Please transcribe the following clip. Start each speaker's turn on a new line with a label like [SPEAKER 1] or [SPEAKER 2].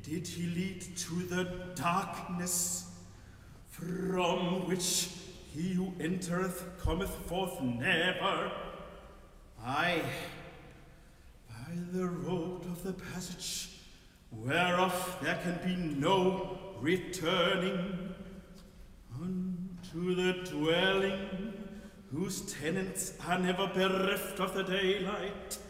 [SPEAKER 1] did he lead to the darkness, from which he who entereth cometh forth never? Aye, by the road of the passage, whereof there can be no returning, unto the dwelling whose tenants are never bereft of the daylight,